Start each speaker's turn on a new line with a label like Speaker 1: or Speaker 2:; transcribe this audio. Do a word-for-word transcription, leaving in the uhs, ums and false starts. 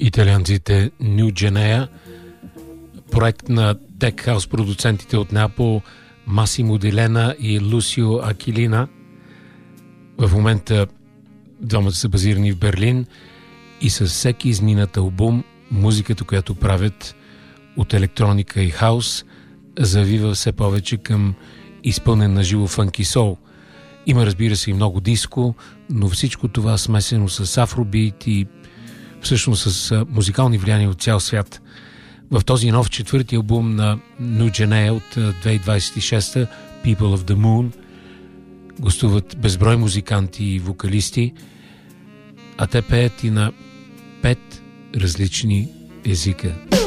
Speaker 1: италианците New Genea, проект на тек хаус продуцентите от Неапол Масимо Делена и Лусио Акилина. В момента двамата са базирани в Берлин и със всеки изминат албум музиката, която правят от електроника и хаус, завива все повече към изпълнен на живо фънки сол. Има, разбира се, и много диско, но всичко това смесено с афробит и всъщност с музикални влияния от цял свят. В този нов четвърти албум на New Genea от две хиляди двадесет и шеста, People of the Moon, гостуват безброй музиканти и вокалисти, а те пеят и на пет различни езика.